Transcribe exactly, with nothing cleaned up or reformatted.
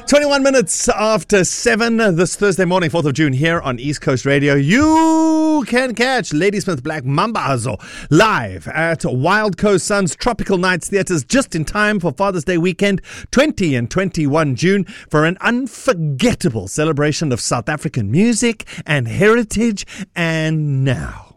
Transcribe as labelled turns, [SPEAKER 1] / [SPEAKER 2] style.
[SPEAKER 1] twenty-one minutes after seven this Thursday morning, fourth of June, here on East Coast Radio. You can catch Ladysmith Black Mambazo live at Wild Coast Suns Tropical Nights Theatres just in time for Father's Day weekend, twentieth and twenty-first of June, for an unforgettable celebration of South African music and heritage. And now,